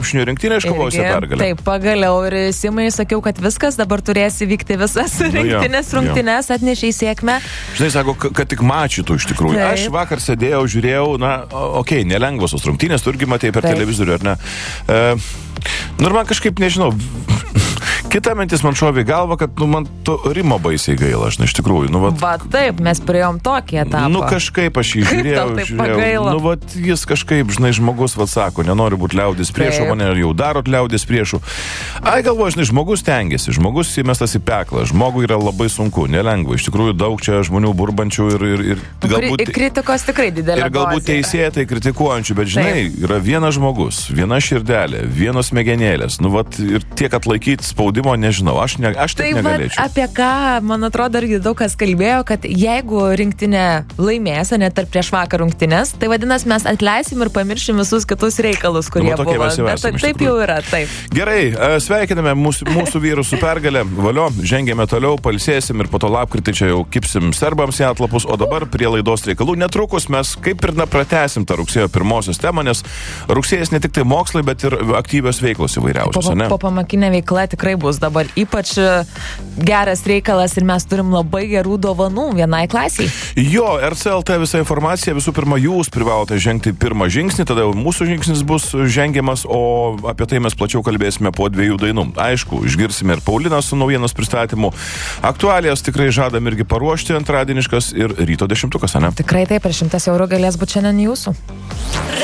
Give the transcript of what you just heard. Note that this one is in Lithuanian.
krepšinio rinktinė iškovojusi pergalę. Taip, pagaliau ir Simai sakiau, kad viskas, dabar turės įvykti visas rungtynes, atnešė į sėkmę. Žinai, sako, kad tik mačytų iš tikrųjų. Taip. Aš vakar sėdėjau, žiūrėjau, nelengvosios rungtynės, tu irgi matei per televizorių, ar ne? Ir man kažkaip, nežinau, kita mintis man šovė į galvą, kad, man to Rimo baisiai gaila, aš iš tikrųjų. Taip, mes priėjom tokį etapą. Kažkaip aš jį žiūrėjau. Jis kažkaip, žinai, žmogus, sako, nenoriu būti liaudės priešų, mane jau darot liaudės priešų. Galvoju, žinai, žmogus tengiasi, žmogus įmestas į peklą, žmogui yra labai sunku, nelengva. Iš tikrųjų, daug čia žmonių burbančių ir galbūt... Kritikos tikrai didelė. Ir galbūt teisėtai kritikuojančių, bet žinai, yra vienas žmogus, viena širdelė, vienos smegenėlės. Ir tiek atlaikyti spaudimo, nežinau, aš taip negalėčiau. Apie ką, man atrodo, irgi daug kas kalbėjo, kad jeigu rinktinė laimės, net ar prieš vakar rungtynės, tai vadinasi, mes atleisim ir pamiršim visus kitus reikalus, kurie buvo. Taip jau yra, taip. Gerai, sveikiname mūsų vyrus su pergalė. Valio, žengėme toliau, palsėsim ir po to lapkritį čia jau kipsim serbams į atlapus, o dabar prie laidos reikalų. Netrukus mes kaip ir pratęsim tą rugsėjo 1 temą, nes rugsėjas ne tik tai mokslai, bet ir aktyvios veiklos įvairiausios. Popamokinė veikla tikrai bus dabar ypač geras reikalas ir mes turim labai gerų dovanų vienai klasiai. Jo, RCLT visa informacija, visų pirma, jūs privalote žengti pirmą žingsnį, tada mūsų žingsnis bus žengiamas, o apie tai mes plačiau kalbėsime po 2 dainų. Aišku, išgirsime ir Pauliną su naujienos pristatymu. Aktualijas tikrai žadam irgi paruošti antradieniškas ir ryto 10, ne? Tikrai taip, ir 100 eurų galės būti šiandien jūsų.